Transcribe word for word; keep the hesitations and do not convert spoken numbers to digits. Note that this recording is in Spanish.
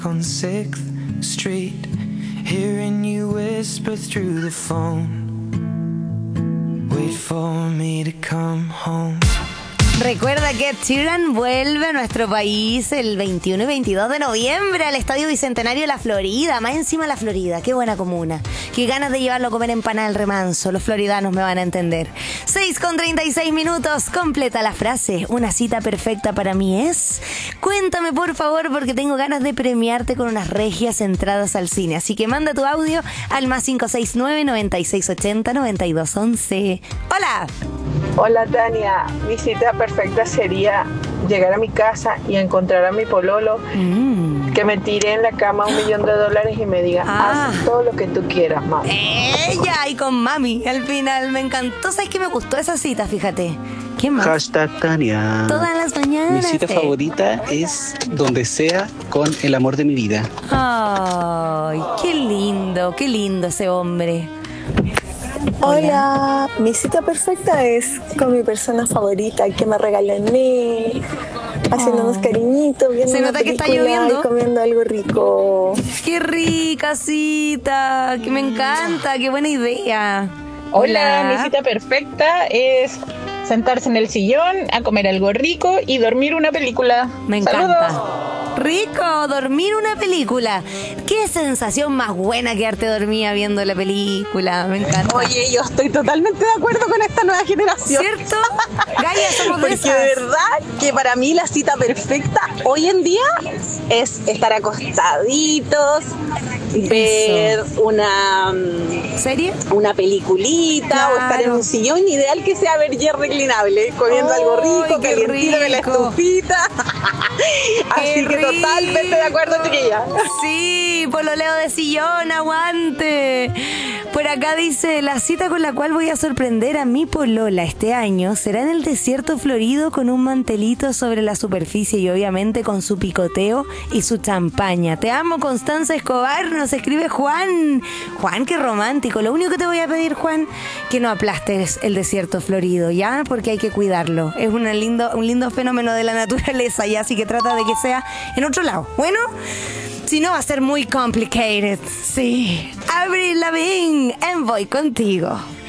On sixth Street, hearing you whisper through the phone. Wait for me to come home. Recuerda que Ed Sheeran vuelve a nuestro país el veintiuno y veintidós de noviembre al Estadio Bicentenario de la Florida. Más encima la Florida, qué buena comuna. Qué ganas de llevarlo a comer empanada al remanso. Los floridanos me van a entender. seis con treinta y seis minutos, completa la frase. Una cita perfecta para mí es... Cuéntame por favor porque tengo ganas de premiarte con unas regias entradas al cine. Así que manda tu audio al más cinco seis nueve, noventa y seis ochenta, noventa y dos once. ¡Hola! Hola Tania, mi cita perfecta sería llegar a mi casa y encontrar a mi pololo, mm. que me tire en la cama un millón de dólares y me diga, ah. haz todo lo que tú quieras, mami. Ella y con mami, al final me encantó. ¿Sabes qué me gustó esa cita? Fíjate. ¿Qué más? Hashtag Tania. Todas las mañanas. Mi cita eh. favorita es donde sea con el amor de mi vida. Ay, qué lindo, qué lindo ese hombre. Hola, mi cita perfecta es con mi persona favorita, que me regala en mí, haciéndonos oh. cariñitos, viendo Se una nota película que está lloviendo. Y comiendo algo rico. ¡Qué rica cita! ¡Que me encanta! ¡Qué buena idea! Hola, Hola, mi cita perfecta es sentarse en el sillón a comer algo rico y dormir una película. Me encanta. ¡Saludos! Rico, dormir una película. Qué sensación más buena quedarte dormida viendo la película. Me encanta. Oye, yo estoy totalmente de acuerdo con esta nueva generación. ¿Cierto? Gaya, somos de Porque esas. de verdad que para mí la cita perfecta hoy en día es estar acostaditos, Eso. ver una ¿Serie? Una peliculita, claro. o estar en un sillón, ideal que sea ver ya reclinable, comiendo oh, algo rico, calientito con la estufita. Así que rico. Totalmente de acuerdo, chiquilla. Sí, pololeo de sillón, aguante. Por acá dice, la cita con la cual voy a sorprender a mi polola este año será en el desierto florido con un mantelito sobre la superficie y obviamente con su picoteo y su champaña. Te amo, Constanza Escobar, nos escribe Juan. Juan, qué romántico. Lo único que te voy a pedir, Juan, que no aplastes el desierto florido, ¿ya? Porque hay que cuidarlo. Es una lindo, un lindo fenómeno de la naturaleza, ¿ya? Así que trata de que sea en otro lado. Bueno, si no va a ser muy complicated. Sí. Avril Lavigne, en Voy Contigo.